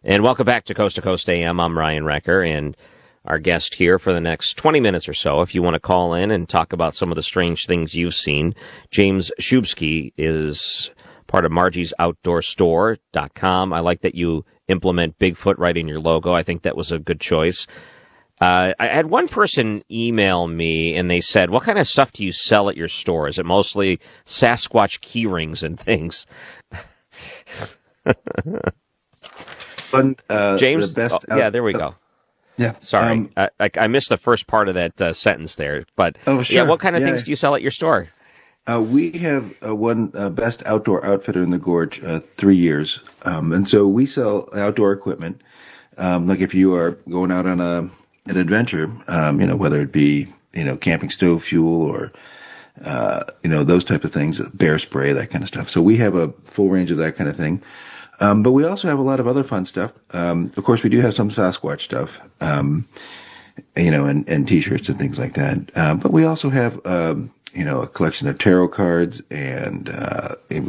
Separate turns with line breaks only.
And welcome back to Coast AM. I'm Ryan Recker, and our guest here for the next 20 minutes or so, if you want to call in and talk about some of the strange things you've seen, James Shubsky is part of margiesoutdoorstore.com. I like that you implement Bigfoot right in your logo. I think that was a good choice. I had one person email me, and they said, what kind of stuff do you sell at your store? Is it mostly Sasquatch key rings and things? James? Yeah, there we go.
Yeah.
Sorry, I missed the first part of that sentence there. But
sure.
Yeah, what kind of things do you sell at your store?
We have won Best Outdoor Outfitter in the Gorge 3 years. And so we sell outdoor equipment. Like if you are going out on an adventure, whether it be, camping stove fuel or, those type of things, bear spray, that kind of stuff. So we have a full range of that kind of thing. But we also have a lot of other fun stuff. Of course, we do have some Sasquatch stuff, and T-shirts and things like that. But we also have, a collection of tarot cards and